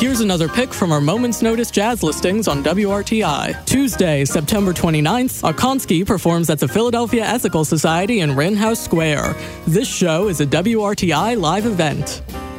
Here's another pick from our Moment's Notice jazz listings on WRTI. Tuesday, September 29th, Okonski performs at the Philadelphia Ethical Society in Rittenhouse Square. This show is a WRTI live event.